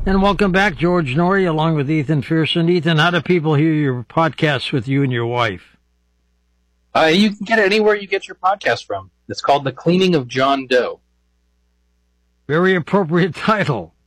And welcome back, George Norrie, along with Ethan Fearson. Ethan, how do people hear your podcasts with you and your wife? You can get it anywhere you get your podcast from. It's called The Cleaning of John Doe. Very appropriate title.